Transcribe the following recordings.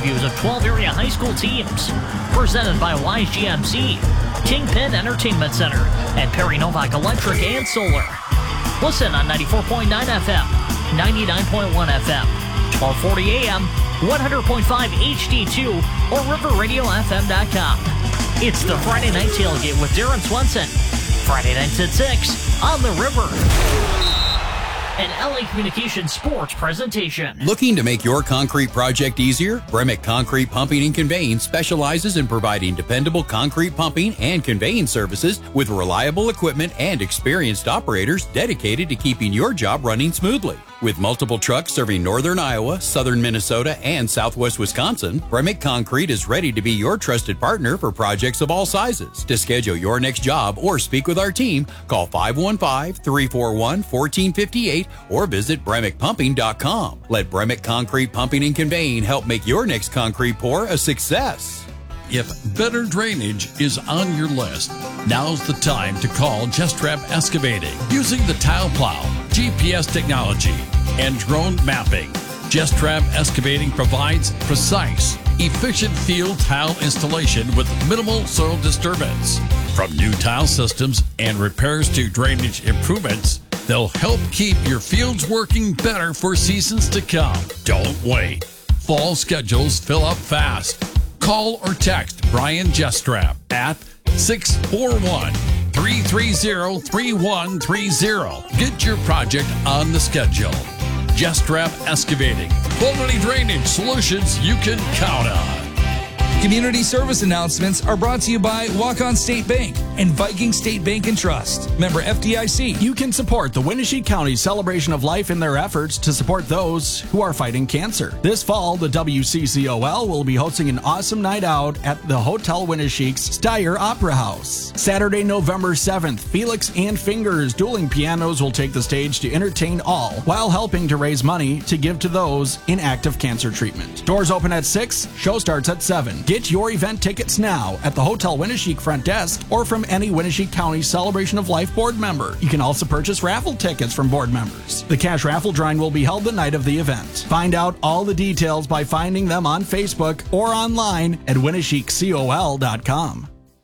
previews of 12 area high school teams. Presented by Wise GMC, Kingpin Entertainment Center, and Perry Novak Electric and Solar. Listen on 94.9 FM, 99.1 FM, 1240 AM, 100.5 HD2, or riverradiofm.com. It's the Friday Night Tailgate with Darren Swenson. Friday nights at 6 on the River. An LA Communications sports presentation. Looking to make your concrete project easier? Bremick Concrete Pumping and Conveying specializes in providing dependable concrete pumping and conveying services with reliable equipment and experienced operators dedicated to keeping your job running smoothly. With multiple trucks serving northern Iowa, southern Minnesota, and southwest Wisconsin, Bremick Concrete is ready to be your trusted partner for projects of all sizes. To schedule your next job or speak with our team, call 515-341-1458 or visit BremickPumping.com. Let Bremick Concrete Pumping and Conveying help make your next concrete pour a success. If better drainage is on your list, now's the time to call Gestrap Excavating. Using the tile plow, GPS technology, and drone mapping, Gestrap Excavating provides precise, efficient field tile installation with minimal soil disturbance. From new tile systems and repairs to drainage improvements, they'll help keep your fields working better for seasons to come. Don't wait. Fall schedules fill up fast. Call or text Brian Gestrap at 641-330-3130. Get your project on the schedule. Gestrap Excavating. Quality drainage solutions you can count on. Community service announcements are brought to you by Walk-On State Bank and Viking State Bank and Trust. Member FDIC. You can support the Winnebago County Celebration of Life in their efforts to support those who are fighting cancer. This fall, the WCCOL will be hosting an awesome night out at the Hotel Winneshiek's Steyr Opera House. Saturday, November 7th, Felix and Fingers Dueling Pianos will take the stage to entertain all while helping to raise money to give to those in active cancer treatment. Doors open at 6, show starts at 7. Get your event tickets now at the Hotel Winneshiek front desk or from any Winnebago County Celebration of Life board member. You can also purchase raffle tickets from board members. The cash raffle drawing will be held the night of the event. Find out all the details by finding them on Facebook or online at winneshiekcol.com.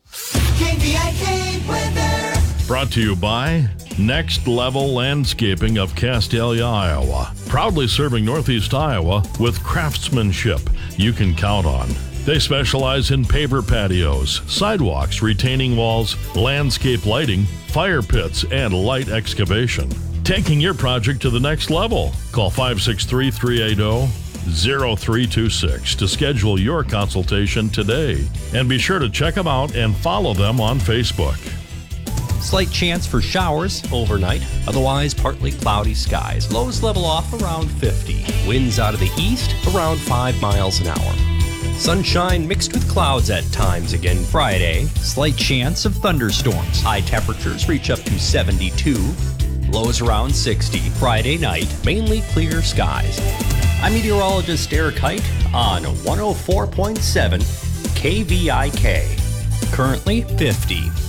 KVIK weather. Brought to you by Next Level Landscaping of Castalia, Iowa. Proudly serving Northeast Iowa with craftsmanship you can count on. They specialize in paver patios, sidewalks, retaining walls, landscape lighting, fire pits, and light excavation. Taking your project to the next level. Call 563-380-0326 to schedule your consultation today. And be sure to check them out and follow them on Facebook. Slight chance for showers overnight, otherwise partly cloudy skies. Lows level off around 50. Winds out of the east around 5 miles an hour. Sunshine mixed with clouds at times again Friday. Slight chance of thunderstorms. High temperatures reach up to 72. Lows around 60. Friday night, mainly clear skies. I'm meteorologist Eric Height on 104.7 KVIK. Currently 50.